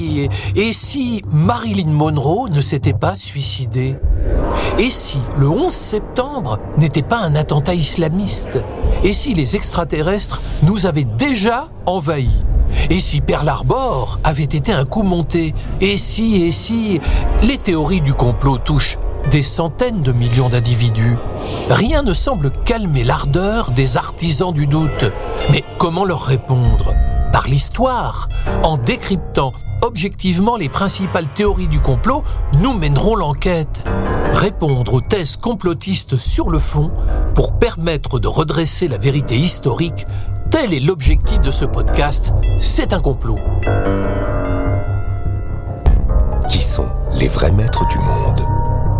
Et si Marilyn Monroe ne s'était pas suicidée? Et si le 11 septembre n'était pas un attentat islamiste? Et si les extraterrestres nous avaient déjà envahis? Et si Pearl Harbor avait été un coup monté? Et si les théories du complot touchent des centaines de millions d'individus? Rien ne semble calmer l'ardeur des artisans du doute. Mais comment leur répondre? Par l'histoire, en décryptant objectivement les principales théories du complot, nous mènerons l'enquête. Répondre aux thèses complotistes sur le fond pour permettre de redresser la vérité historique, tel est l'objectif de ce podcast. C'est un complot. Qui sont les vrais maîtres du monde ?